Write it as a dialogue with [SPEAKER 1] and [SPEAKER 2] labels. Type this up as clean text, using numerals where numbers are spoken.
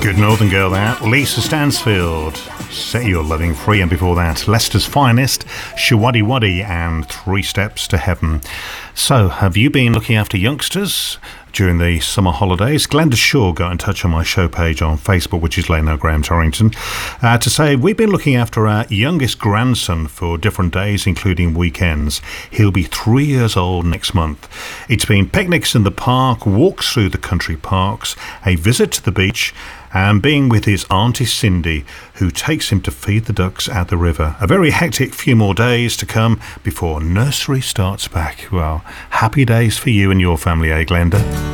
[SPEAKER 1] Good Northern Girl that, Lisa Stansfield, Set Your Loving Free, and before that, Leicester's Finest, Shawaddy Waddy, and Three Steps to Heaven. So, have you been looking after youngsters during the summer holidays? Glenda Shaw got in touch on my show page on Facebook, which is Leno Graham Torrington, to say we've been looking after our youngest grandson for different days, including weekends. He'll be 3 years old next month. It's been picnics in the park, walks through the country parks, a visit to the beach, and being with his auntie Cindy, who takes him to feed the ducks at the river. A very hectic few more days to come before nursery starts back. Well, happy days for you and your family, eh, Glenda?